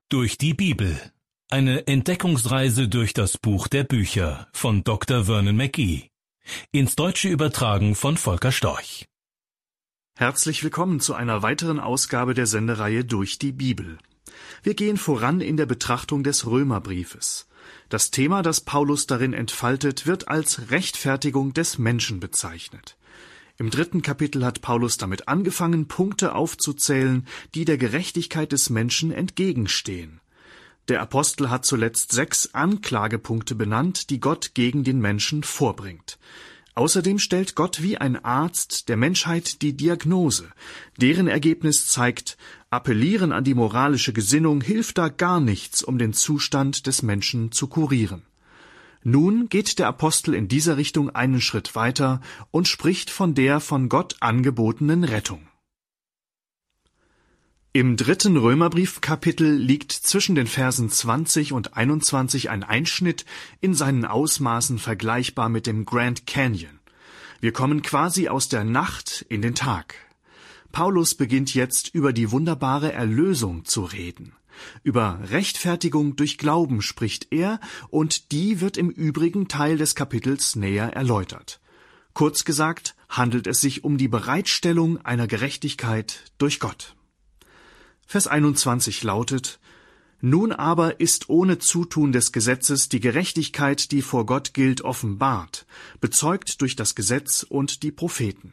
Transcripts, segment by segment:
Durch die Bibel. Eine Entdeckungsreise durch das Buch der Bücher von Dr. Vernon McGee. Ins Deutsche übertragen von Volker Storch. Herzlich willkommen zu einer weiteren Ausgabe der Sendereihe Durch die Bibel. Wir gehen voran in der Betrachtung des Römerbriefes. Das Thema, das Paulus darin entfaltet, wird als Rechtfertigung des Menschen bezeichnet. Im 3. Kapitel hat Paulus damit angefangen, Punkte aufzuzählen, die der Gerechtigkeit des Menschen entgegenstehen. Der Apostel hat zuletzt 6 Anklagepunkte benannt, die Gott gegen den Menschen vorbringt. Außerdem stellt Gott wie ein Arzt der Menschheit die Diagnose. Deren Ergebnis zeigt, Appellieren an die moralische Gesinnung hilft da gar nichts, um den Zustand des Menschen zu kurieren. Nun geht der Apostel in dieser Richtung einen Schritt weiter und spricht von der von Gott angebotenen Rettung. Im 3. Römerbriefkapitel liegt zwischen den Versen 20 und 21 ein Einschnitt, in seinen Ausmaßen vergleichbar mit dem Grand Canyon. Wir kommen quasi aus der Nacht in den Tag. Paulus beginnt jetzt über die wunderbare Erlösung zu reden. Über Rechtfertigung durch Glauben spricht er, und die wird im übrigen Teil des Kapitels näher erläutert. Kurz gesagt handelt es sich um die Bereitstellung einer Gerechtigkeit durch Gott. Vers 21 lautet: Nun aber ist ohne Zutun des Gesetzes die Gerechtigkeit, die vor Gott gilt, offenbart, bezeugt durch das Gesetz und die Propheten.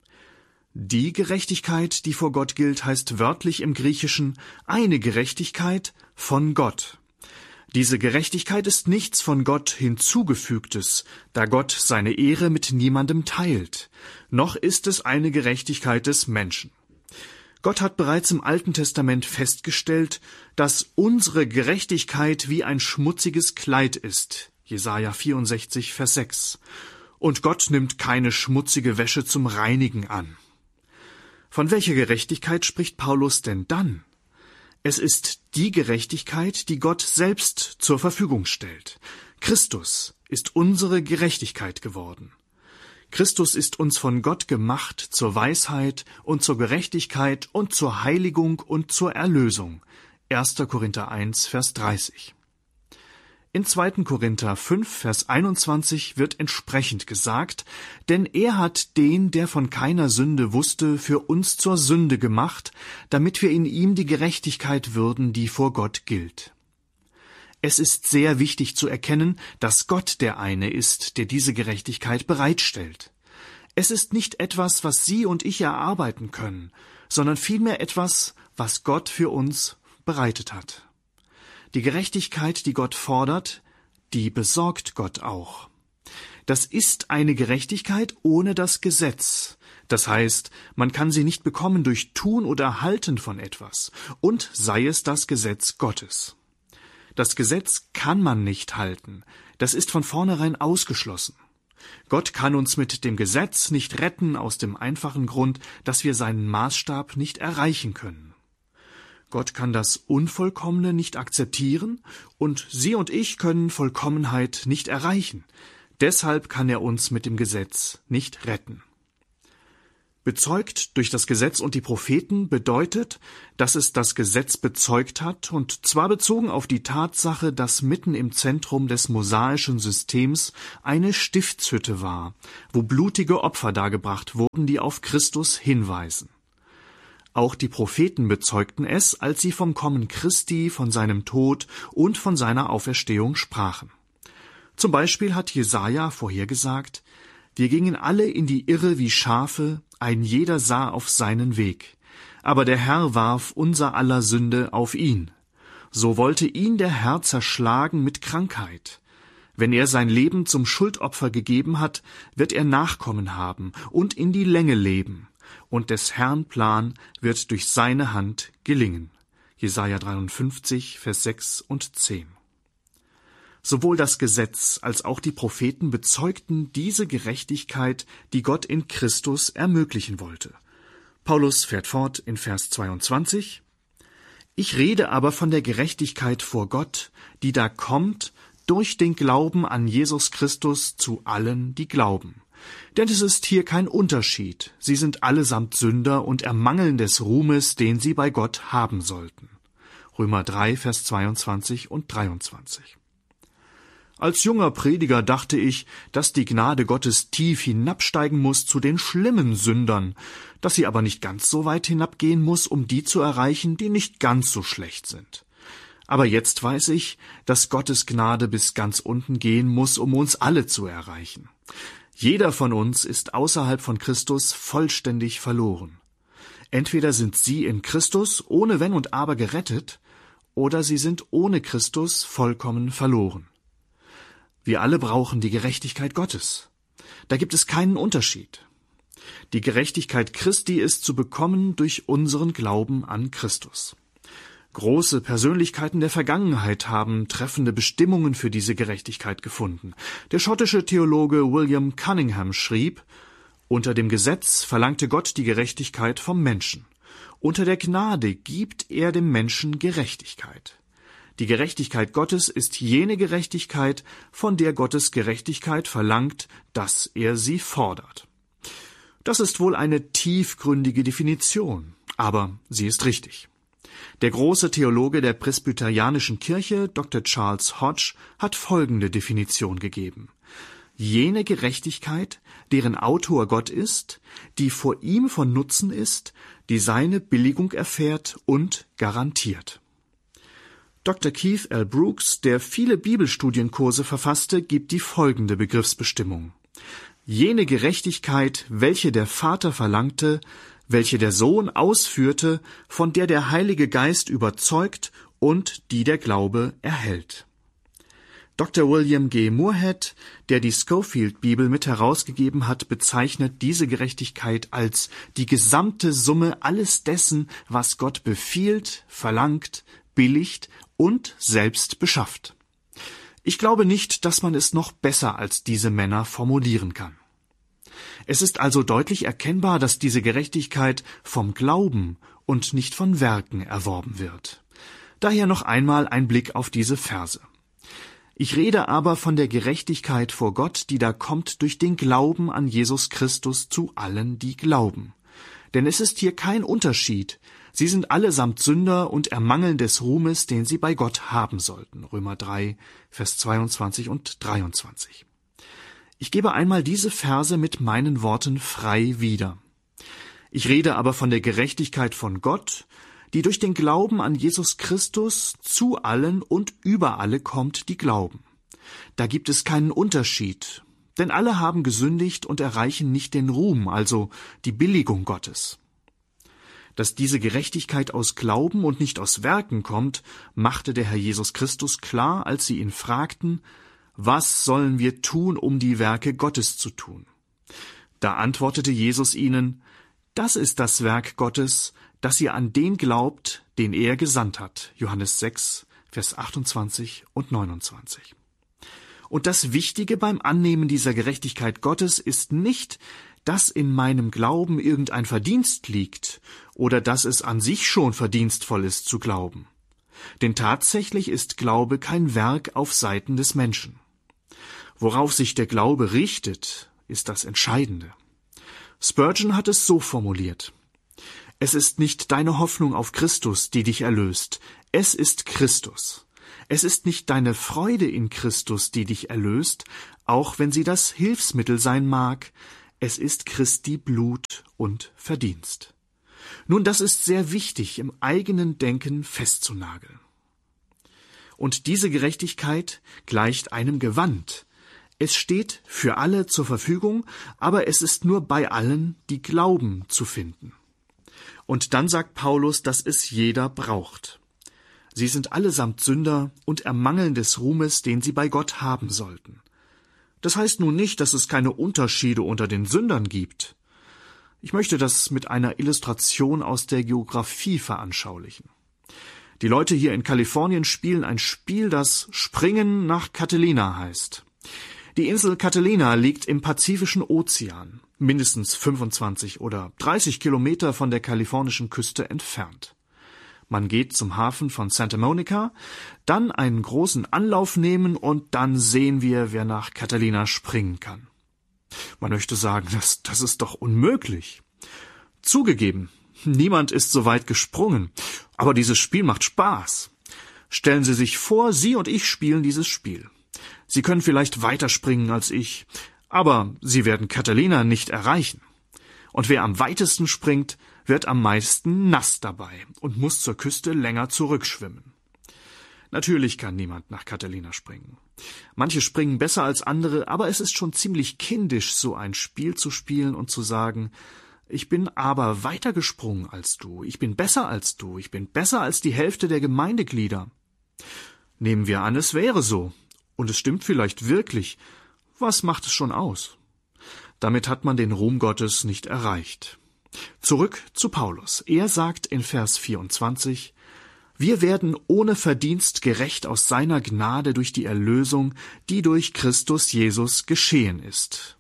Die Gerechtigkeit, die vor Gott gilt, heißt wörtlich im Griechischen eine Gerechtigkeit von Gott. Diese Gerechtigkeit ist nichts von Gott hinzugefügtes, da Gott seine Ehre mit niemandem teilt, noch ist es eine Gerechtigkeit des Menschen. Gott hat bereits im Alten Testament festgestellt, dass unsere Gerechtigkeit wie ein schmutziges Kleid ist, Jesaja 64, Vers 6, und Gott nimmt keine schmutzige Wäsche zum Reinigen an. Von welcher Gerechtigkeit spricht Paulus denn dann? Es ist die Gerechtigkeit, die Gott selbst zur Verfügung stellt. Christus ist unsere Gerechtigkeit geworden. Christus ist uns von Gott gemacht zur Weisheit und zur Gerechtigkeit und zur Heiligung und zur Erlösung. 1. Korinther 1, Vers 30. In 2. Korinther 5, Vers 21 wird entsprechend gesagt: Denn er hat den, der von keiner Sünde wusste, für uns zur Sünde gemacht, damit wir in ihm die Gerechtigkeit würden, die vor Gott gilt. Es ist sehr wichtig zu erkennen, dass Gott der eine ist, der diese Gerechtigkeit bereitstellt. Es ist nicht etwas, was Sie und ich erarbeiten können, sondern vielmehr etwas, was Gott für uns bereitet hat. Die Gerechtigkeit, die Gott fordert, die besorgt Gott auch. Das ist eine Gerechtigkeit ohne das Gesetz. Das heißt, man kann sie nicht bekommen durch Tun oder Halten von etwas, und sei es das Gesetz Gottes. Das Gesetz kann man nicht halten, das ist von vornherein ausgeschlossen. Gott kann uns mit dem Gesetz nicht retten, aus dem einfachen Grund, dass wir seinen Maßstab nicht erreichen können. Gott kann das Unvollkommene nicht akzeptieren, und Sie und ich können Vollkommenheit nicht erreichen. Deshalb kann er uns mit dem Gesetz nicht retten. Bezeugt durch das Gesetz und die Propheten bedeutet, dass es das Gesetz bezeugt hat, und zwar bezogen auf die Tatsache, dass mitten im Zentrum des mosaischen Systems eine Stiftshütte war, wo blutige Opfer dargebracht wurden, die auf Christus hinweisen. Auch die Propheten bezeugten es, als sie vom Kommen Christi, von seinem Tod und von seiner Auferstehung sprachen. Zum Beispiel hat Jesaja vorhergesagt: Wir gingen alle in die Irre wie Schafe, ein jeder sah auf seinen Weg. Aber der Herr warf unser aller Sünde auf ihn. So wollte ihn der Herr zerschlagen mit Krankheit. Wenn er sein Leben zum Schuldopfer gegeben hat, wird er Nachkommen haben und in die Länge leben. Und des Herrn Plan wird durch seine Hand gelingen. Jesaja 53, Vers 6 und 10. Sowohl das Gesetz als auch die Propheten bezeugten diese Gerechtigkeit, die Gott in Christus ermöglichen wollte. Paulus fährt fort in Vers 22: Ich rede aber von der Gerechtigkeit vor Gott, die da kommt durch den Glauben an Jesus Christus zu allen, die glauben. Denn es ist hier kein Unterschied, sie sind allesamt Sünder und ermangeln des Ruhmes, den sie bei Gott haben sollten. Römer 3, Vers 22 und 23. Als junger Prediger dachte ich, dass die Gnade Gottes tief hinabsteigen muss zu den schlimmen Sündern, dass sie aber nicht ganz so weit hinabgehen muss, um die zu erreichen, die nicht ganz so schlecht sind. Aber jetzt weiß ich, dass Gottes Gnade bis ganz unten gehen muss, um uns alle zu erreichen. Jeder von uns ist außerhalb von Christus vollständig verloren. Entweder sind Sie in Christus ohne Wenn und Aber gerettet, oder Sie sind ohne Christus vollkommen verloren. Wir alle brauchen die Gerechtigkeit Gottes. Da gibt es keinen Unterschied. Die Gerechtigkeit Christi ist zu bekommen durch unseren Glauben an Christus. Große Persönlichkeiten der Vergangenheit haben treffende Bestimmungen für diese Gerechtigkeit gefunden. Der schottische Theologe William Cunningham schrieb: Unter dem Gesetz verlangte Gott die Gerechtigkeit vom Menschen. Unter der Gnade gibt er dem Menschen Gerechtigkeit. Die Gerechtigkeit Gottes ist jene Gerechtigkeit, von der Gottes Gerechtigkeit verlangt, dass er sie fordert. Das ist wohl eine tiefgründige Definition, aber sie ist richtig. Der große Theologe der Presbyterianischen Kirche, Dr. Charles Hodge, hat folgende Definition gegeben: Jene Gerechtigkeit, deren Autor Gott ist, die vor ihm von Nutzen ist, die seine Billigung erfährt und garantiert. Dr. Keith L. Brooks, der viele Bibelstudienkurse verfasste, gibt die folgende Begriffsbestimmung: Jene Gerechtigkeit, welche der Vater verlangte, welche der Sohn ausführte, von der der Heilige Geist überzeugt und die der Glaube erhält. Dr. William G. Moorhead, der die Scofield-Bibel mit herausgegeben hat, bezeichnet diese Gerechtigkeit als die gesamte Summe alles dessen, was Gott befiehlt, verlangt, billigt und selbst beschafft. Ich glaube nicht, dass man es noch besser als diese Männer formulieren kann. Es ist also deutlich erkennbar, dass diese Gerechtigkeit vom Glauben und nicht von Werken erworben wird. Daher noch einmal ein Blick auf diese Verse. Ich rede aber von der Gerechtigkeit vor Gott, die da kommt durch den Glauben an Jesus Christus zu allen, die glauben. Denn es ist hier kein Unterschied. Sie sind allesamt Sünder und ermangeln des Ruhmes, den sie bei Gott haben sollten. Römer 3, Vers 22 und 23. Ich gebe einmal diese Verse mit meinen Worten frei wieder. Ich rede aber von der Gerechtigkeit von Gott, die durch den Glauben an Jesus Christus zu allen und über alle kommt, die glauben. Da gibt es keinen Unterschied, denn alle haben gesündigt und erreichen nicht den Ruhm, also die Billigung Gottes. Dass diese Gerechtigkeit aus Glauben und nicht aus Werken kommt, machte der Herr Jesus Christus klar, als sie ihn fragten: Was sollen wir tun, um die Werke Gottes zu tun? Da antwortete Jesus ihnen: Das ist das Werk Gottes, dass ihr an den glaubt, den er gesandt hat. Johannes 6, Vers 28 und 29. Und das Wichtige beim Annehmen dieser Gerechtigkeit Gottes ist nicht, dass in meinem Glauben irgendein Verdienst liegt oder dass es an sich schon verdienstvoll ist zu glauben. Denn tatsächlich ist Glaube kein Werk auf Seiten des Menschen. Worauf sich der Glaube richtet, ist das Entscheidende. Spurgeon hat es so formuliert: Es ist nicht deine Hoffnung auf Christus, die dich erlöst, es ist Christus. Es ist nicht deine Freude in Christus, die dich erlöst, auch wenn sie das Hilfsmittel sein mag, es ist Christi Blut und Verdienst. Nun, das ist sehr wichtig, im eigenen Denken festzunageln. Und diese Gerechtigkeit gleicht einem Gewand. Es steht für alle zur Verfügung, aber es ist nur bei allen, die glauben, zu finden. Und dann sagt Paulus, dass es jeder braucht. Sie sind allesamt Sünder und ermangeln des Ruhmes, den sie bei Gott haben sollten. Das heißt nun nicht, dass es keine Unterschiede unter den Sündern gibt. Ich möchte das mit einer Illustration aus der Geografie veranschaulichen. Die Leute hier in Kalifornien spielen ein Spiel, das Springen nach Catalina heißt. Die Insel Catalina liegt im Pazifischen Ozean, mindestens 25 oder 30 Kilometer von der kalifornischen Küste entfernt. Man geht zum Hafen von Santa Monica, dann einen großen Anlauf nehmen und dann sehen wir, wer nach Catalina springen kann. Man möchte sagen, das ist doch unmöglich. Zugegeben, niemand ist so weit gesprungen. Aber dieses Spiel macht Spaß. Stellen Sie sich vor, Sie und ich spielen dieses Spiel. Sie können vielleicht weiterspringen als ich, aber Sie werden Catalina nicht erreichen. Und wer am weitesten springt, wird am meisten nass dabei und muss zur Küste länger zurückschwimmen. Natürlich kann niemand nach Catalina springen. Manche springen besser als andere, aber es ist schon ziemlich kindisch, so ein Spiel zu spielen und zu sagen, ich bin aber weiter gesprungen als du, ich bin besser als du, ich bin besser als die Hälfte der Gemeindeglieder. Nehmen wir an, es wäre so. Und es stimmt vielleicht wirklich. Was macht es schon aus? Damit hat man den Ruhm Gottes nicht erreicht. Zurück zu Paulus. Er sagt in Vers 24, wir werden ohne Verdienst gerecht aus seiner Gnade durch die Erlösung, die durch Christus Jesus geschehen ist.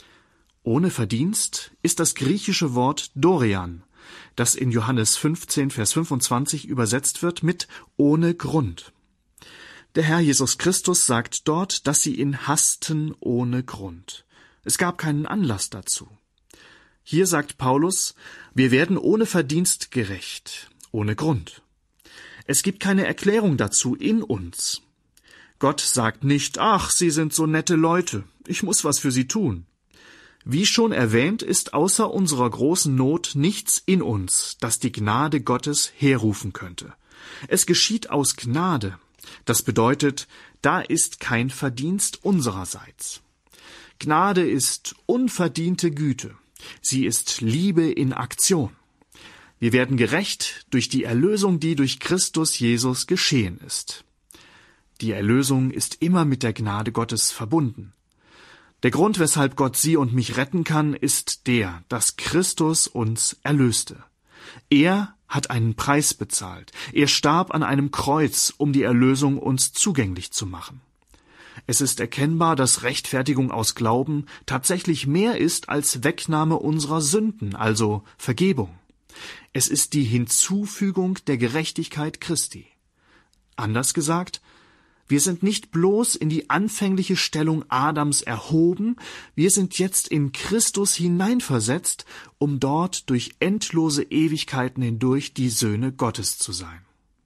Ohne Verdienst ist das griechische Wort Dorian, das in Johannes 15, Vers 25 übersetzt wird mit ohne Grund. Der Herr Jesus Christus sagt dort, dass sie ihn hassten ohne Grund. Es gab keinen Anlass dazu. Hier sagt Paulus, wir werden ohne Verdienst gerecht, ohne Grund. Es gibt keine Erklärung dazu in uns. Gott sagt nicht, ach, Sie sind so nette Leute, ich muss was für Sie tun. Wie schon erwähnt, ist außer unserer großen Not nichts in uns, das die Gnade Gottes herrufen könnte. Es geschieht aus Gnade. Das bedeutet, da ist kein Verdienst unsererseits. Gnade ist unverdiente Güte. Sie ist Liebe in Aktion. Wir werden gerecht durch die Erlösung, die durch Christus Jesus geschehen ist. Die Erlösung ist immer mit der Gnade Gottes verbunden. Der Grund, weshalb Gott Sie und mich retten kann, ist der, dass Christus uns erlöste. Er hat einen Preis bezahlt. Er starb an einem Kreuz, um die Erlösung uns zugänglich zu machen. Es ist erkennbar, dass Rechtfertigung aus Glauben tatsächlich mehr ist als Wegnahme unserer Sünden, also Vergebung. Es ist die Hinzufügung der Gerechtigkeit Christi. Anders gesagt, wir sind nicht bloß in die anfängliche Stellung Adams erhoben, wir sind jetzt in Christus hineinversetzt, um dort durch endlose Ewigkeiten hindurch die Söhne Gottes zu sein.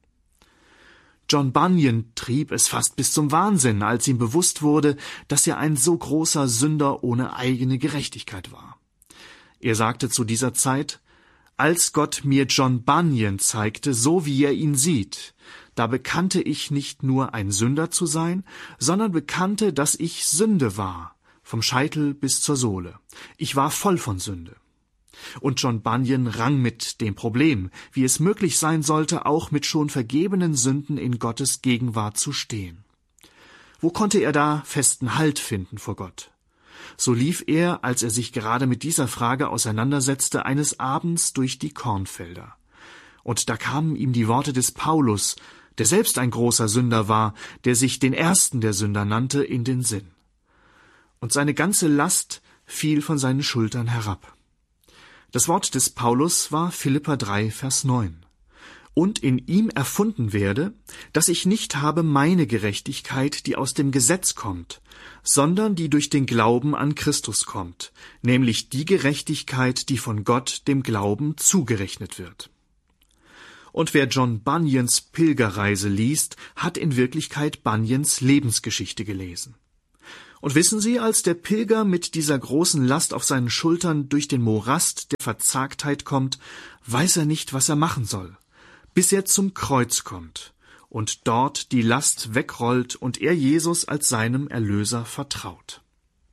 John Bunyan trieb es fast bis zum Wahnsinn, als ihm bewusst wurde, dass er ein so großer Sünder ohne eigene Gerechtigkeit war. Er sagte zu dieser Zeit, als Gott mir John Bunyan zeigte, so wie er ihn sieht, da bekannte ich nicht nur ein Sünder zu sein, sondern bekannte, dass ich Sünde war, vom Scheitel bis zur Sohle. Ich war voll von Sünde. Und John Bunyan rang mit dem Problem, wie es möglich sein sollte, auch mit schon vergebenen Sünden in Gottes Gegenwart zu stehen. Wo konnte er da festen Halt finden vor Gott? So lief er, als er sich gerade mit dieser Frage auseinandersetzte, eines Abends durch die Kornfelder. Und da kamen ihm die Worte des Paulus, der selbst ein großer Sünder war, der sich den ersten der Sünder nannte, in den Sinn. Und seine ganze Last fiel von seinen Schultern herab. Das Wort des Paulus war Philipper 3, Vers 9. Und in ihm erfunden werde, dass ich nicht habe meine Gerechtigkeit, die aus dem Gesetz kommt, sondern die durch den Glauben an Christus kommt, nämlich die Gerechtigkeit, die von Gott dem Glauben zugerechnet wird. Und wer John Bunyans Pilgerreise liest, hat in Wirklichkeit Bunyans Lebensgeschichte gelesen. Und wissen Sie, als der Pilger mit dieser großen Last auf seinen Schultern durch den Morast der Verzagtheit kommt, weiß er nicht, was er machen soll, bis er zum Kreuz kommt und dort die Last wegrollt und er Jesus als seinem Erlöser vertraut.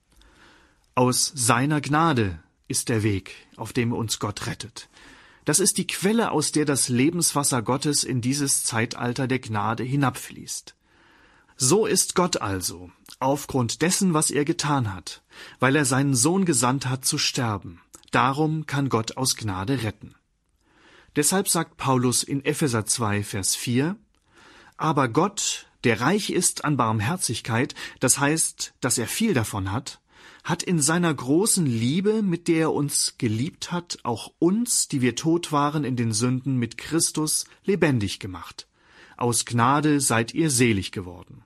Aus seiner Gnade ist der Weg, auf dem uns Gott rettet. Das ist die Quelle, aus der das Lebenswasser Gottes in dieses Zeitalter der Gnade hinabfließt. So ist Gott also, aufgrund dessen, was er getan hat, weil er seinen Sohn gesandt hat zu sterben. Darum kann Gott aus Gnade retten. Deshalb sagt Paulus in Epheser 2, Vers 4, aber Gott, der reich ist an Barmherzigkeit, das heißt, dass er viel davon hat in seiner großen Liebe, mit der er uns geliebt hat, auch uns, die wir tot waren in den Sünden, mit Christus lebendig gemacht. Aus Gnade seid ihr selig geworden.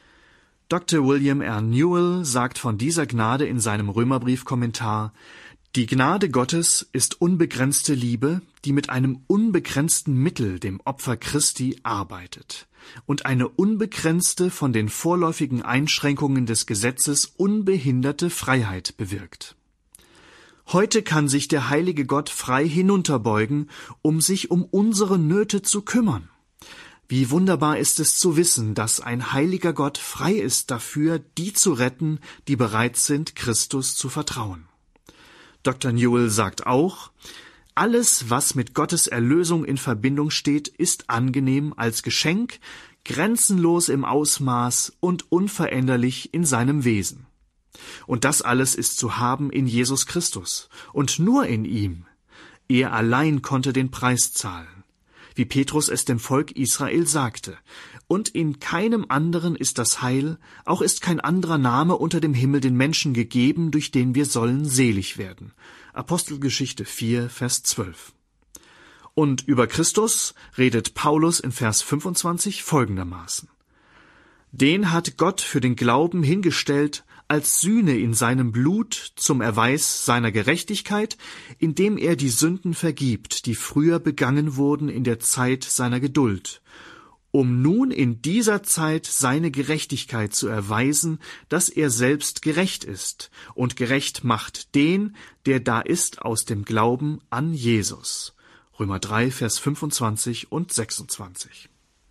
Dr. William R. Newell sagt von dieser Gnade in seinem Römerbrief-Kommentar, Die Gnade Gottes ist unbegrenzte Liebe, die mit einem unbegrenzten Mittel, dem Opfer Christi, arbeitet und eine unbegrenzte, von den vorläufigen Einschränkungen des Gesetzes unbehinderte Freiheit bewirkt. Heute kann sich der heilige Gott frei hinunterbeugen, um sich um unsere Nöte zu kümmern. Wie wunderbar ist es zu wissen, dass ein heiliger Gott frei ist dafür, die zu retten, die bereit sind, Christus zu vertrauen. Dr. Newell sagt auch, alles, was mit Gottes Erlösung in Verbindung steht, ist angenehm als Geschenk, grenzenlos im Ausmaß und unveränderlich in seinem Wesen. Und das alles ist zu haben in Jesus Christus und nur in ihm. Er allein konnte den Preis zahlen, wie Petrus es dem Volk Israel sagte. Und in keinem anderen ist das Heil, auch ist kein anderer Name unter dem Himmel den Menschen gegeben, durch den wir sollen selig werden. Apostelgeschichte 4, Vers 12. Und über Christus redet Paulus in Vers 25 folgendermaßen. Den hat Gott für den Glauben hingestellt als Sühne in seinem Blut zum Erweis seiner Gerechtigkeit, indem er die Sünden vergibt, die früher begangen wurden in der Zeit seiner Geduld, um nun in dieser Zeit seine Gerechtigkeit zu erweisen, dass er selbst gerecht ist und gerecht macht den, der da ist aus dem Glauben an Jesus. Römer 3, Vers 25 und 26.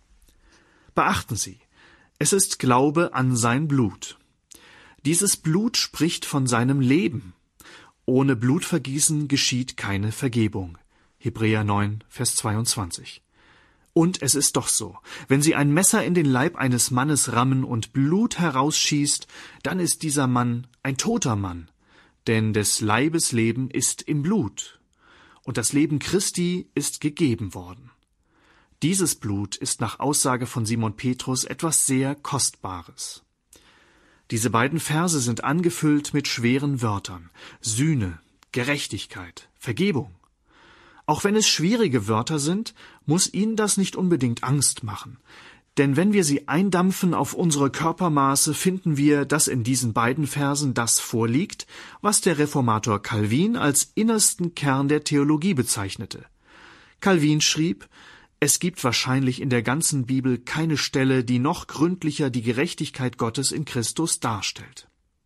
Beachten Sie, es ist Glaube an sein Blut. Dieses Blut spricht von seinem Leben. Ohne Blutvergießen geschieht keine Vergebung. Hebräer 9, Vers 22. Und es ist doch so, wenn Sie ein Messer in den Leib eines Mannes rammen und Blut herausschießt, dann ist dieser Mann ein toter Mann, denn des Leibes Leben ist im Blut, und das Leben Christi ist gegeben worden. Dieses Blut ist nach Aussage von Simon Petrus etwas sehr Kostbares. Diese beiden Verse sind angefüllt mit schweren Wörtern: Sühne, Gerechtigkeit, Vergebung. Auch wenn es schwierige Wörter sind, muss Ihnen das nicht unbedingt Angst machen. Denn wenn wir sie eindampfen auf unsere Körpermaße, finden wir, dass in diesen beiden Versen das vorliegt, was der Reformator Calvin als innersten Kern der Theologie bezeichnete. Calvin schrieb, es gibt wahrscheinlich in der ganzen Bibel keine Stelle, die noch gründlicher die Gerechtigkeit Gottes in Christus darstellt.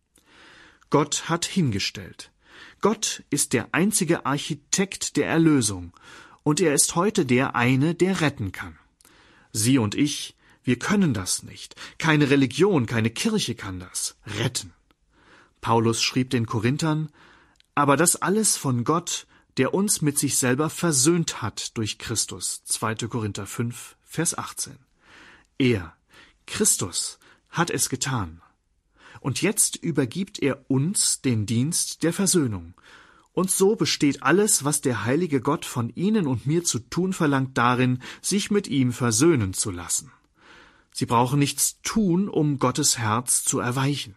Gott hat hingestellt. Gott ist der einzige Architekt der Erlösung, und er ist heute der eine, der retten kann. Sie und ich, wir können das nicht. Keine Religion, keine Kirche kann das retten. Paulus schrieb den Korinthern, aber das alles von Gott, der uns mit sich selber versöhnt hat durch Christus. 2. Korinther 5, Vers 18. Er, Christus, hat es getan. Und jetzt übergibt er uns den Dienst der Versöhnung. Und so besteht alles, was der heilige Gott von Ihnen und mir zu tun verlangt, darin, sich mit ihm versöhnen zu lassen. Sie brauchen nichts tun, um Gottes Herz zu erweichen.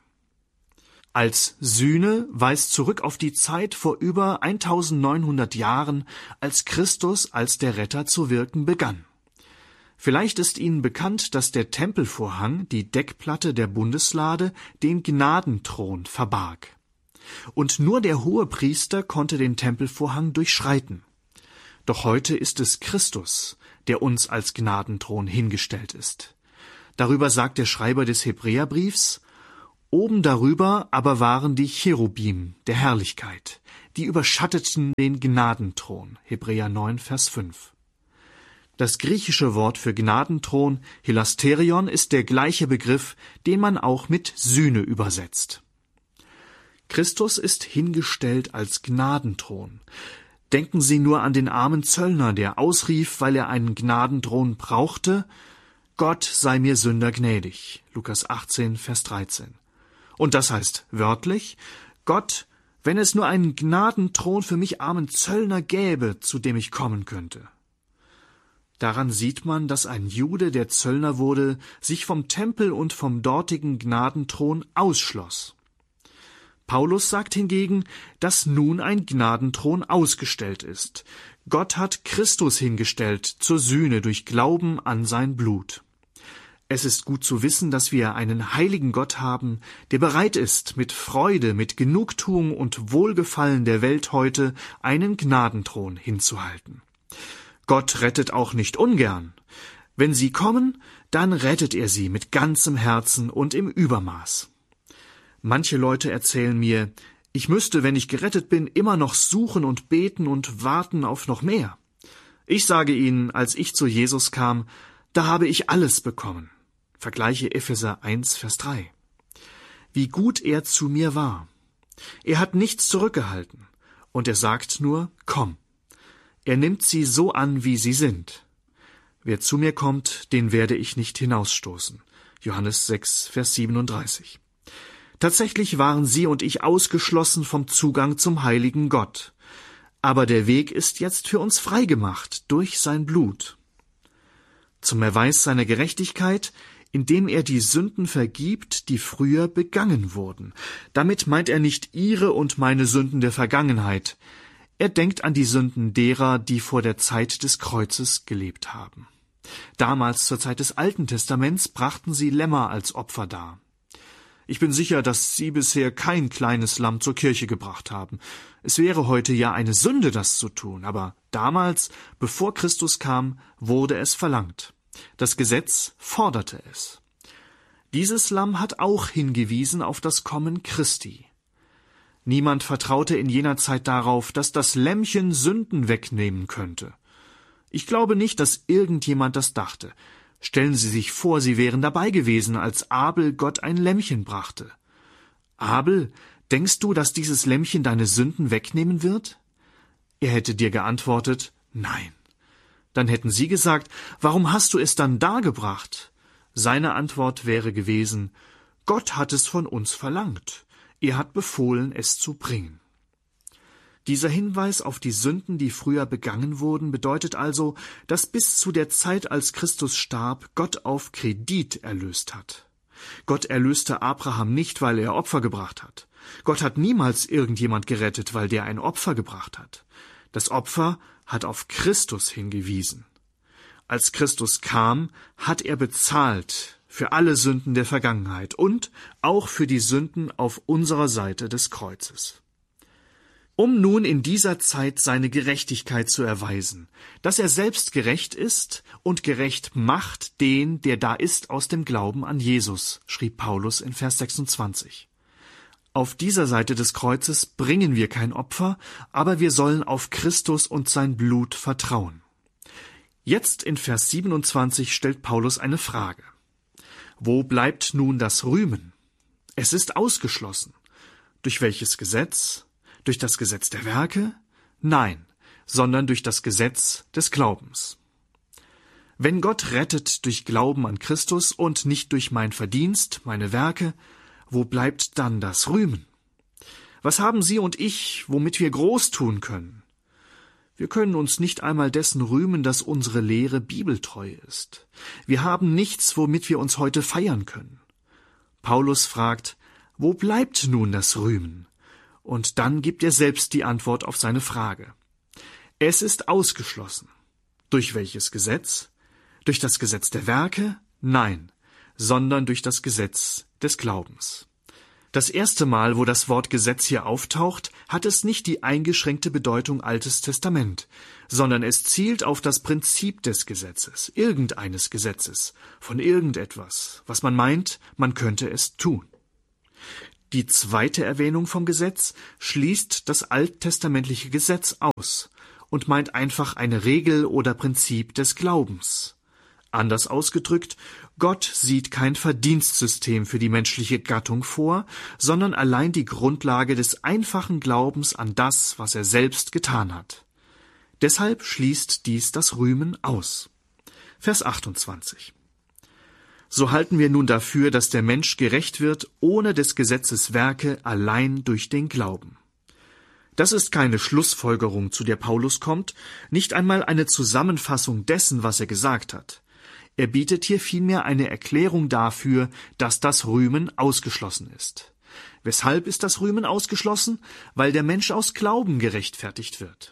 Als Sühne weist zurück auf die Zeit vor über 1900 Jahren, als Christus als der Retter zu wirken begann. Vielleicht ist Ihnen bekannt, dass der Tempelvorhang, die Deckplatte der Bundeslade, den Gnadenthron verbarg. Und nur der Hohepriester konnte den Tempelvorhang durchschreiten. Doch heute ist es Christus, der uns als Gnadenthron hingestellt ist. Darüber sagt der Schreiber des Hebräerbriefs, oben darüber aber waren die Cherubim der Herrlichkeit, die überschatteten den Gnadenthron. Hebräer 9, Vers 5. Das griechische Wort für Gnadenthron, Hilasterion, ist der gleiche Begriff, den man auch mit Sühne übersetzt. Christus ist hingestellt als Gnadenthron. Denken Sie nur an den armen Zöllner, der ausrief, weil er einen Gnadenthron brauchte, Gott sei mir Sünder gnädig. Lukas 18, Vers 13. Und das heißt wörtlich, Gott, wenn es nur einen Gnadenthron für mich armen Zöllner gäbe, zu dem ich kommen könnte. Daran sieht man, dass ein Jude, der Zöllner wurde, sich vom Tempel und vom dortigen Gnadenthron ausschloss. Paulus sagt hingegen, dass nun ein Gnadenthron ausgestellt ist. Gott hat Christus hingestellt zur Sühne durch Glauben an sein Blut. Es ist gut zu wissen, dass wir einen heiligen Gott haben, der bereit ist, mit Freude, mit Genugtuung und Wohlgefallen der Welt heute einen Gnadenthron hinzuhalten. Gott rettet auch nicht ungern. Wenn sie kommen, dann rettet er sie mit ganzem Herzen und im Übermaß. Manche Leute erzählen mir, ich müsste, wenn ich gerettet bin, immer noch suchen und beten und warten auf noch mehr. Ich sage ihnen, als ich zu Jesus kam, da habe ich alles bekommen. Vergleiche Epheser 1, Vers 3. Wie gut er zu mir war. Er hat nichts zurückgehalten. Und er sagt nur, komm. Er nimmt sie so an, wie sie sind. Wer zu mir kommt, den werde ich nicht hinausstoßen. Johannes 6, Vers 37. Tatsächlich waren sie und ich ausgeschlossen vom Zugang zum heiligen Gott. Aber der Weg ist jetzt für uns freigemacht durch sein Blut. Zum Erweis seiner Gerechtigkeit, indem er die Sünden vergibt, die früher begangen wurden. Damit meint er nicht ihre und meine Sünden der Vergangenheit. Er denkt an die Sünden derer, die vor der Zeit des Kreuzes gelebt haben. Damals, zur Zeit des Alten Testaments, brachten sie Lämmer als Opfer dar. Ich bin sicher, dass Sie bisher kein kleines Lamm zur Kirche gebracht haben. Es wäre heute ja eine Sünde, das zu tun, aber damals, bevor Christus kam, wurde es verlangt. Das Gesetz forderte es. Dieses Lamm hat auch hingewiesen auf das Kommen Christi. Niemand vertraute in jener Zeit darauf, dass das Lämmchen Sünden wegnehmen könnte. Ich glaube nicht, dass irgendjemand das dachte. Stellen Sie sich vor, Sie wären dabei gewesen, als Abel Gott ein Lämmchen brachte. Abel, denkst du, dass dieses Lämmchen deine Sünden wegnehmen wird? Er hätte dir geantwortet, nein. Dann hätten Sie gesagt, warum hast du es dann dargebracht? Seine Antwort wäre gewesen, Gott hat es von uns verlangt. Er hat befohlen, es zu bringen. Dieser Hinweis auf die Sünden, die früher begangen wurden, bedeutet also, dass bis zu der Zeit, als Christus starb, Gott auf Kredit erlöst hat. Gott erlöste Abraham nicht, weil er Opfer gebracht hat. Gott hat niemals irgendjemand gerettet, weil der ein Opfer gebracht hat. Das Opfer hat auf Christus hingewiesen. Als Christus kam, hat er bezahlt für alle Sünden der Vergangenheit und auch für die Sünden auf unserer Seite des Kreuzes. Um nun in dieser Zeit seine Gerechtigkeit zu erweisen, dass er selbst gerecht ist und gerecht macht den, der da ist, aus dem Glauben an Jesus, schrieb Paulus in Vers 26. Auf dieser Seite des Kreuzes bringen wir kein Opfer, aber wir sollen auf Christus und sein Blut vertrauen. Jetzt in Vers 27 stellt Paulus eine Frage. Wo bleibt nun das Rühmen? Es ist ausgeschlossen. Durch welches Gesetz? Durch das Gesetz der Werke? Nein, sondern durch das Gesetz des Glaubens. Wenn Gott rettet durch Glauben an Christus und nicht durch mein Verdienst, meine Werke, wo bleibt dann das Rühmen? Was haben Sie und ich, womit wir groß tun können? Wir können uns nicht einmal dessen rühmen, dass unsere Lehre bibeltreu ist. Wir haben nichts, womit wir uns heute feiern können. Paulus fragt, wo bleibt nun das Rühmen? Und dann gibt er selbst die Antwort auf seine Frage. Es ist ausgeschlossen. Durch welches Gesetz? Durch das Gesetz der Werke? Nein, sondern durch das Gesetz des Glaubens. Das erste Mal, wo das Wort Gesetz hier auftaucht, hat es nicht die eingeschränkte Bedeutung Altes Testament, sondern es zielt auf das Prinzip des Gesetzes, irgendeines Gesetzes, von irgendetwas, was man meint, man könnte es tun. Die zweite Erwähnung vom Gesetz schließt das alttestamentliche Gesetz aus und meint einfach eine Regel oder Prinzip des Glaubens. Anders ausgedrückt, Gott sieht kein Verdienstsystem für die menschliche Gattung vor, sondern allein die Grundlage des einfachen Glaubens an das, was er selbst getan hat. Deshalb schließt dies das Rühmen aus. Vers 28. So halten wir nun dafür, dass der Mensch gerecht wird, ohne des Gesetzes Werke, allein durch den Glauben. Das ist keine Schlussfolgerung, zu der Paulus kommt, nicht einmal eine Zusammenfassung dessen, was er gesagt hat. Er bietet hier vielmehr eine Erklärung dafür, dass das Rühmen ausgeschlossen ist. Weshalb ist das Rühmen ausgeschlossen? Weil der Mensch aus Glauben gerechtfertigt wird.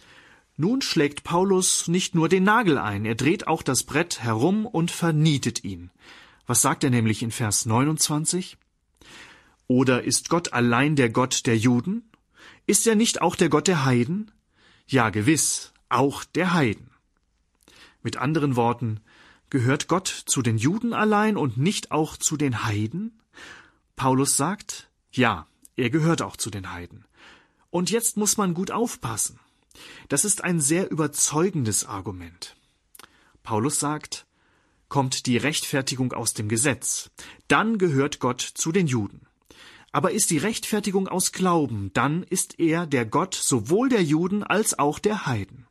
Nun schlägt Paulus nicht nur den Nagel ein, er dreht auch das Brett herum und vernietet ihn. Was sagt er nämlich in Vers 29? Oder ist Gott allein der Gott der Juden? Ist er nicht auch der Gott der Heiden? Ja, gewiss, auch der Heiden. Mit anderen Worten, gehört Gott zu den Juden allein und nicht auch zu den Heiden? Paulus sagt, ja, er gehört auch zu den Heiden. Und jetzt muss man gut aufpassen. Das ist ein sehr überzeugendes Argument. Paulus sagt, kommt die Rechtfertigung aus dem Gesetz, dann gehört Gott zu den Juden. Aber ist die Rechtfertigung aus Glauben, dann ist er der Gott sowohl der Juden als auch der Heiden.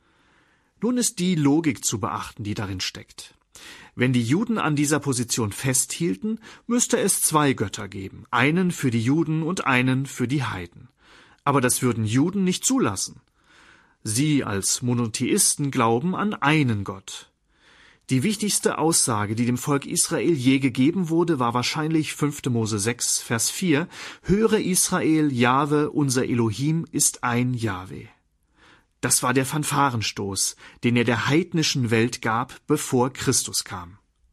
Nun ist die Logik zu beachten, die darin steckt. Wenn die Juden an dieser Position festhielten, müsste es 2 Götter geben, einen für die Juden und einen für die Heiden. Aber das würden Juden nicht zulassen. Sie als Monotheisten glauben an einen Gott. Die wichtigste Aussage, die dem Volk Israel je gegeben wurde, war wahrscheinlich 5. Mose 6, Vers 4, Höre Israel, Jahwe, unser Elohim ist ein Jahwe. Das war der Fanfarenstoß, den er der heidnischen Welt gab, bevor Christus kam.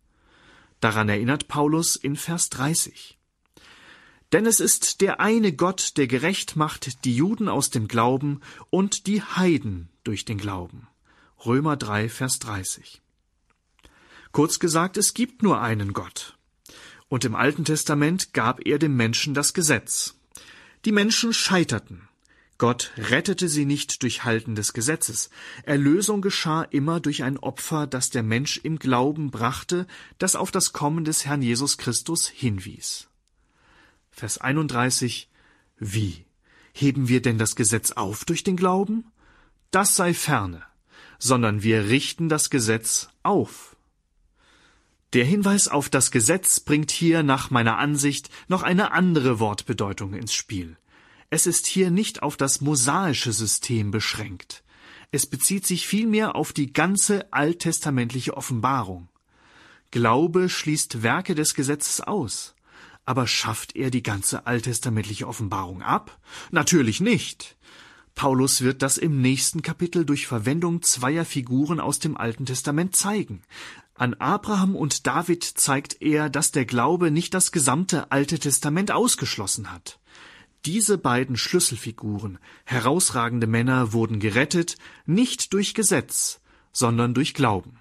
Daran erinnert Paulus in Vers 30. Denn es ist der eine Gott, der gerecht macht die Juden aus dem Glauben und die Heiden durch den Glauben. Römer 3, Vers 30. Kurz gesagt, es gibt nur einen Gott. Und im Alten Testament gab er dem Menschen das Gesetz. Die Menschen scheiterten. Gott rettete sie nicht durch Halten des Gesetzes. Erlösung geschah immer durch ein Opfer, das der Mensch im Glauben brachte, das auf das Kommen des Herrn Jesus Christus hinwies. Vers 31. Wie? Heben wir denn das Gesetz auf durch den Glauben? Das sei ferne, sondern wir richten das Gesetz auf. Der Hinweis auf das Gesetz bringt hier nach meiner Ansicht noch eine andere Wortbedeutung ins Spiel. Es ist hier nicht auf das mosaische System beschränkt. Es bezieht sich vielmehr auf die ganze alttestamentliche Offenbarung. Glaube schließt Werke des Gesetzes aus. Aber schafft er die ganze alttestamentliche Offenbarung ab? Natürlich nicht. Paulus wird das im nächsten Kapitel durch Verwendung 2 Figuren aus dem Alten Testament zeigen. An Abraham und David zeigt er, dass der Glaube nicht das gesamte Alte Testament ausgeschlossen hat. Diese beiden Schlüsselfiguren, herausragende Männer, wurden gerettet, nicht durch Gesetz, sondern durch Glauben.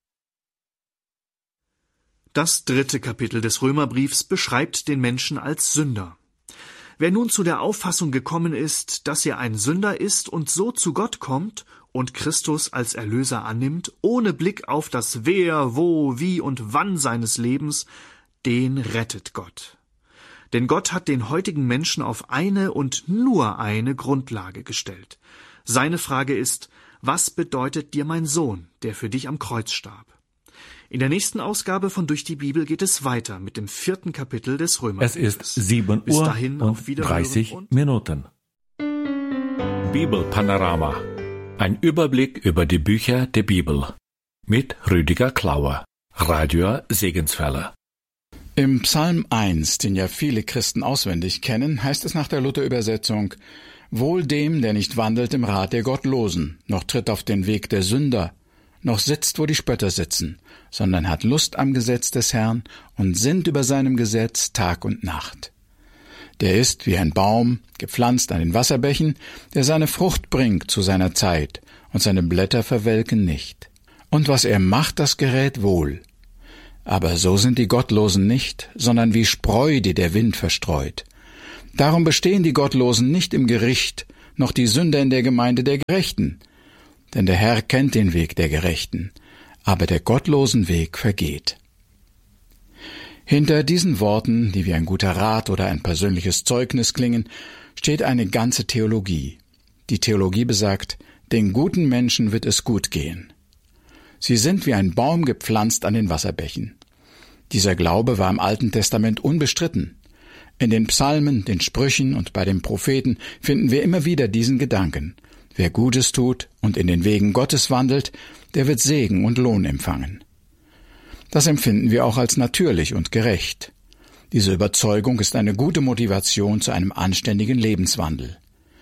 Das 3. Kapitel des Römerbriefs beschreibt den Menschen als Sünder. Wer nun zu der Auffassung gekommen ist, dass er ein Sünder ist und so zu Gott kommt und Christus als Erlöser annimmt, ohne Blick auf das Wer, Wo, Wie und Wann seines Lebens, den rettet Gott. Denn Gott hat den heutigen Menschen auf eine und nur eine Grundlage gestellt. Seine Frage ist, was bedeutet dir mein Sohn, der für dich am Kreuz starb? In der nächsten Ausgabe von Durch die Bibel geht es weiter mit dem 4. Kapitel des Römerbriefes. Es ist 7 Uhr und 30 Minuten. Bibelpanorama. Ein Überblick über die Bücher der Bibel. Mit Rüdiger Klauer. Radio Segenswelle. Im Psalm 1, den ja viele Christen auswendig kennen, heißt es nach der Luther-Übersetzung: Wohl dem, der nicht wandelt im Rat der Gottlosen, noch tritt auf den Weg der Sünder, noch sitzt, wo die Spötter sitzen, sondern hat Lust am Gesetz des Herrn und sinnt über seinem Gesetz Tag und Nacht. Der ist wie ein Baum, gepflanzt an den Wasserbächen, der seine Frucht bringt zu seiner Zeit, und seine Blätter verwelken nicht. Und was er macht, das gerät wohl. Aber so sind die Gottlosen nicht, sondern wie Spreu, die der Wind verstreut. Darum bestehen die Gottlosen nicht im Gericht, noch die Sünder in der Gemeinde der Gerechten. Denn der Herr kennt den Weg der Gerechten, aber der gottlosen Weg vergeht. Hinter diesen Worten, die wie ein guter Rat oder ein persönliches Zeugnis klingen, steht eine ganze Theologie. Die Theologie besagt, den guten Menschen wird es gut gehen. Sie sind wie ein Baum gepflanzt an den Wasserbächen. Dieser Glaube war im Alten Testament unbestritten. In den Psalmen, den Sprüchen und bei den Propheten finden wir immer wieder diesen Gedanken: Wer Gutes tut und in den Wegen Gottes wandelt, der wird Segen und Lohn empfangen. Das empfinden wir auch als natürlich und gerecht. Diese Überzeugung ist eine gute Motivation zu einem anständigen Lebenswandel.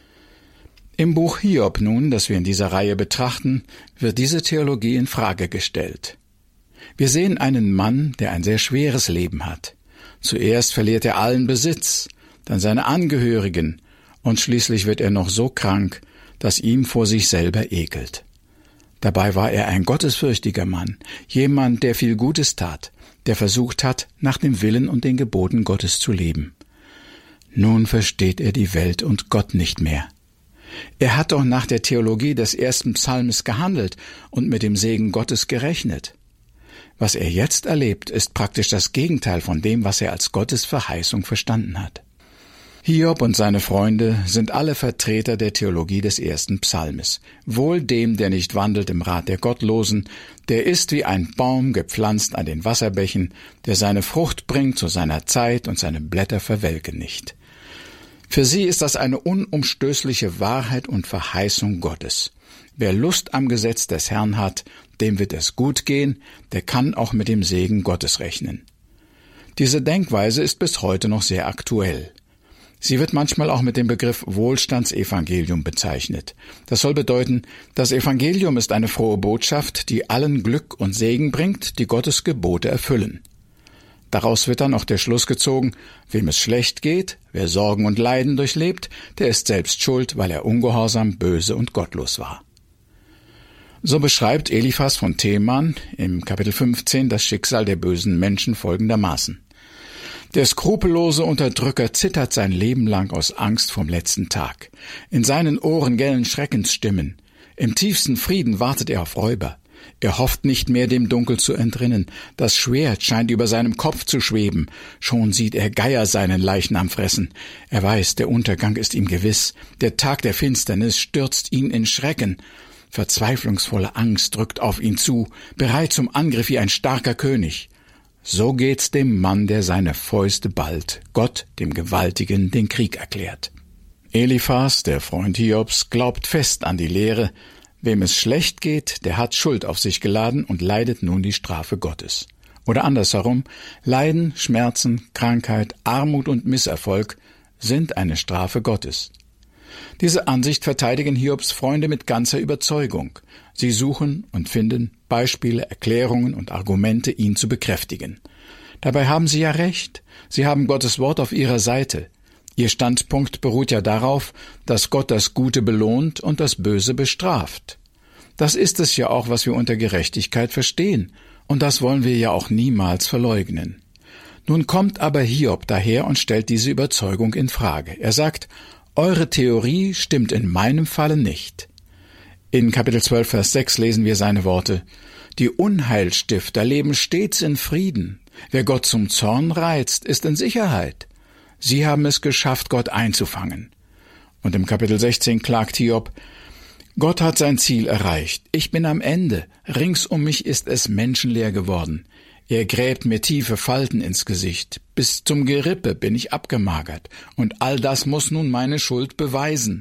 Im Buch Hiob nun, das wir in dieser Reihe betrachten, wird diese Theologie in Frage gestellt. Wir sehen einen Mann, der ein sehr schweres Leben hat. Zuerst verliert er allen Besitz, dann seine Angehörigen und schließlich wird er noch so krank, dass ihm vor sich selber ekelt. Dabei war er ein gottesfürchtiger Mann, jemand, der viel Gutes tat, der versucht hat, nach dem Willen und den Geboten Gottes zu leben. Nun versteht er die Welt und Gott nicht mehr. Er hat doch nach der Theologie des 1. Psalmes gehandelt und mit dem Segen Gottes gerechnet. Was er jetzt erlebt, ist praktisch das Gegenteil von dem, was er als Gottes Verheißung verstanden hat. Hiob und seine Freunde sind alle Vertreter der Theologie des 1. Psalmes. Wohl dem, der nicht wandelt im Rat der Gottlosen, der ist wie ein Baum gepflanzt an den Wasserbächen, der seine Frucht bringt zu seiner Zeit und seine Blätter verwelken nicht. Für sie ist das eine unumstößliche Wahrheit und Verheißung Gottes. Wer Lust am Gesetz des Herrn hat, dem wird es gut gehen, der kann auch mit dem Segen Gottes rechnen. Diese Denkweise ist bis heute noch sehr aktuell. Sie wird manchmal auch mit dem Begriff Wohlstandsevangelium bezeichnet. Das soll bedeuten, das Evangelium ist eine frohe Botschaft, die allen Glück und Segen bringt, die Gottes Gebote erfüllen. Daraus wird dann auch der Schluss gezogen, wem es schlecht geht, wer Sorgen und Leiden durchlebt, der ist selbst schuld, weil er ungehorsam, böse und gottlos war. So beschreibt Eliphas von Teman im Kapitel 15 das Schicksal der bösen Menschen folgendermaßen. Der skrupellose Unterdrücker zittert sein Leben lang aus Angst vom letzten Tag. In seinen Ohren gellen Schreckensstimmen. Im tiefsten Frieden wartet er auf Räuber. Er hofft nicht mehr, dem Dunkel zu entrinnen. Das Schwert scheint über seinem Kopf zu schweben. Schon sieht er Geier seinen Leichnam fressen. Er weiß, der Untergang ist ihm gewiss. Der Tag der Finsternis stürzt ihn in Schrecken. Verzweiflungsvolle Angst drückt auf ihn zu, bereit zum Angriff wie ein starker König. So geht's dem Mann, der seine Fäuste ballt, Gott, dem Gewaltigen, den Krieg erklärt. Eliphas, der Freund Hiobs, glaubt fest an die Lehre, wem es schlecht geht, der hat Schuld auf sich geladen und leidet nun die Strafe Gottes. Oder andersherum, Leiden, Schmerzen, Krankheit, Armut und Misserfolg sind eine Strafe Gottes. Diese Ansicht verteidigen Hiobs Freunde mit ganzer Überzeugung. Sie suchen und finden Beispiele, Erklärungen und Argumente, ihn zu bekräftigen. Dabei haben sie ja recht. Sie haben Gottes Wort auf ihrer Seite. Ihr Standpunkt beruht ja darauf, dass Gott das Gute belohnt und das Böse bestraft. Das ist es ja auch, was wir unter Gerechtigkeit verstehen. Und das wollen wir ja auch niemals verleugnen. Nun kommt aber Hiob daher und stellt diese Überzeugung in Frage. Er sagt, eure Theorie stimmt in meinem Falle nicht. In Kapitel 12, Vers 6 lesen wir seine Worte. Die Unheilstifter leben stets in Frieden. Wer Gott zum Zorn reizt, ist in Sicherheit. Sie haben es geschafft, Gott einzufangen. Und im Kapitel 16 klagt Hiob, Gott hat sein Ziel erreicht. Ich bin am Ende. Rings um mich ist es menschenleer geworden. Er gräbt mir tiefe Falten ins Gesicht. Bis zum Gerippe bin ich abgemagert. Und all das muss nun meine Schuld beweisen.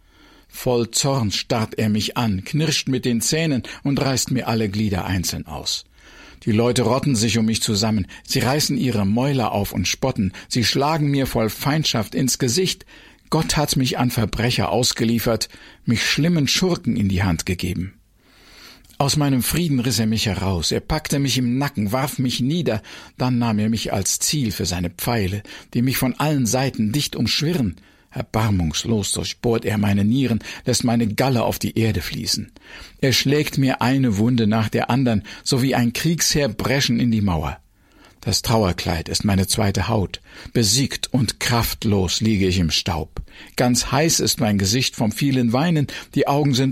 Voll Zorn starrt er mich an, knirscht mit den Zähnen und reißt mir alle Glieder einzeln aus. Die Leute rotten sich um mich zusammen. Sie reißen ihre Mäuler auf und spotten. Sie schlagen mir voll Feindschaft ins Gesicht. Gott hat mich an Verbrecher ausgeliefert, mich schlimmen Schurken in die Hand gegeben. Aus meinem Frieden riss er mich heraus, er packte mich im Nacken, warf mich nieder, dann nahm er mich als Ziel für seine Pfeile, die mich von allen Seiten dicht umschwirren. Erbarmungslos durchbohrt er meine Nieren, lässt meine Galle auf die Erde fließen. Er schlägt mir eine Wunde nach der anderen, so wie ein Kriegsheer Breschen in die Mauer. Das Trauerkleid ist meine zweite Haut. Besiegt und kraftlos liege ich im Staub. Ganz heiß ist mein Gesicht vom vielen Weinen, die Augen sind